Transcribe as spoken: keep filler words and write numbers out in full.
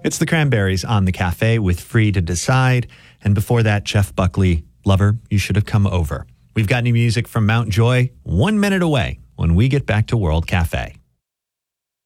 It's the Cranberries on the Cafe with Free to Decide. And before that, Jeff Buckley, Lover, You Should Have Come Over. We've got new music from Mount Joy one minute away when we get back to World Cafe.